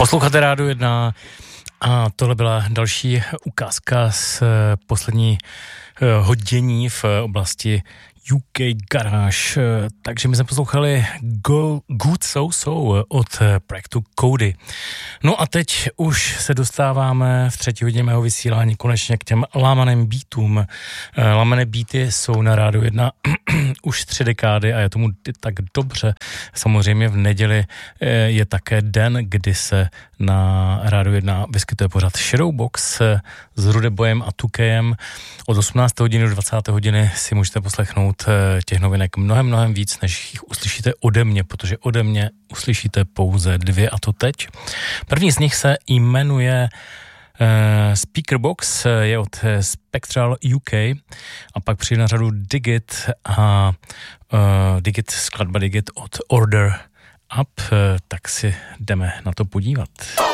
Posloucháte Rádio 1 a tohle byla další ukázka z poslední hodění v oblasti UK Garage. Takže my jsme poslouchali Good So So od projektu Cody. No a teď už se dostáváme v třetí hodině mého vysílání konečně k těm lámaným beatům. Lámané beaty jsou na Rádiu 1 už 3 dekády a je tomu tak dobře. Samozřejmě v neděli je také den, kdy se na Rádiu 1 vyskytuje pořád Shadowbox s Rudeboyem a Tukejem. Od 18. hodiny do 20. hodiny si můžete poslechnout těch novinek mnohem víc, než jich uslyšíte ode mě, protože ode mě uslyšíte pouze 2 a to teď. První z nich se jmenuje Speakerbox, je od Spectral UK a pak přijde na řadu Digit a skladba Digit od Order Up, tak si jdeme na to podívat.